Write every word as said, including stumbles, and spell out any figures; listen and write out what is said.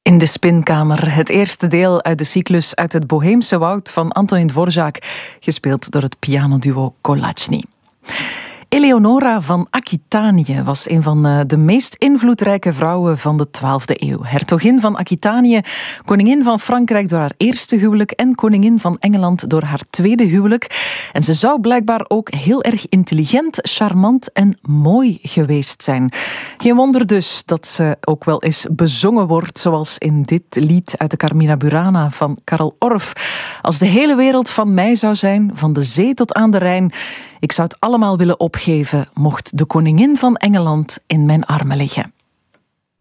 In de Spinkamer, het eerste deel uit de cyclus Uit het Boheemse Woud van Antonin Dvorak, gespeeld door het pianoduo Kolachny. Eleonora van Aquitanië was een van de meest invloedrijke vrouwen van de twaalfde eeuw. Hertogin van Aquitanië, koningin van Frankrijk door haar eerste huwelijk en koningin van Engeland door haar tweede huwelijk. En ze zou blijkbaar ook heel erg intelligent, charmant en mooi geweest zijn. Geen wonder dus dat ze ook wel eens bezongen wordt, zoals in dit lied uit de Carmina Burana van Karel Orff. Als de hele wereld van mij zou zijn, van de zee tot aan de Rijn, ik zou het allemaal willen opgeven, mocht de koningin van Engeland in mijn armen liggen.